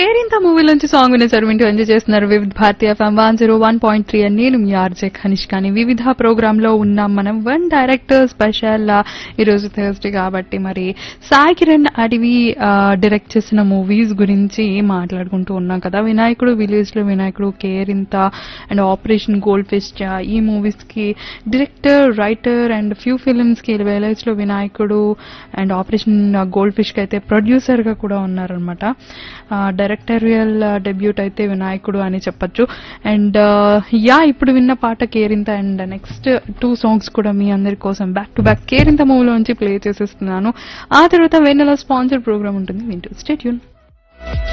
Kerintha మూవీలోంచి song వినేసారు. వింటూ enjoy చేస్తున్నారు వివిధ భారతీయ ఎఫ్ఎం 101.3 అని నేను మీ ఆర్జే కనిష్కాని. వివిధ ప్రోగ్రామ్ లో ఉన్నాం మనం. వన్ డైరెక్టర్ స్పెషల్ ఈరోజు థర్స్డే కాబట్టి మరి సాయి కిరణ్ అడివి డైరెక్ట్ చేసిన మూవీస్ గురించి మాట్లాడుకుంటూ ఉన్నాం కదా. వినాయకుడు, విలేజ్ లో వినాయకుడు, Kerintha and operation gold fish, ఈ మూవీస్ కి director, writer and few films కి విలేజ్ లో వినాయకుడు అండ్ ఆపరేషన్ గోల్డ్ ఫిష్ కి అయితే ప్రొడ్యూసర్ గా కూడా ఉన్నారనమాట. డైరెక్టరియల్ డెబ్యూట్ అయితే వినాయకుడు అని చెప్పొచ్చు. అండ్ ఇప్పుడు విన్న పాట కేరింత అండ్ నెక్స్ట్ 2 సాంగ్స్ కూడా మీ అందరి కోసం back to back Kerintha మూవీలోంచి play చేసేస్తున్నాను. ఆ తర్వాత వెన్నెల స్పాన్సర్ ప్రోగ్రామ్ ఉంటుంది, వింటూ స్టే ట్యూన్.